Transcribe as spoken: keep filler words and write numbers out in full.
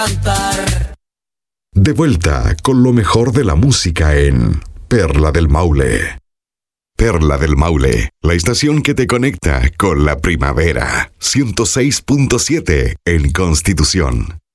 cantar. De vuelta con lo mejor de la música en Perla del Maule. Perla del Maule, la estación que te conecta con la primavera. ciento seis punto siete en Constitución.